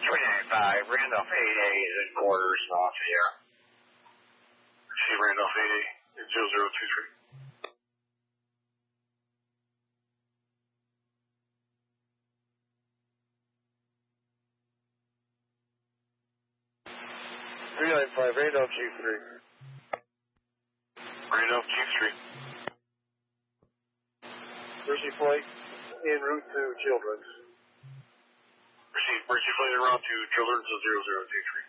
395, Randolph 8A is in quarters off the air. See Randolph 8A at 0023. Randolph G3. Randolph G3. Mercy Flight en route to Children's. Receive Mercy Flight en route to Children's 0023.